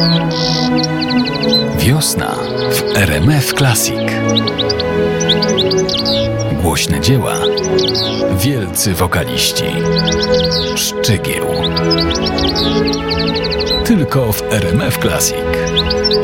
Wiosna w RMF Classic. Głośne dzieła, wielcy wokaliści, Szczygieł. Tylko w RMF Classic.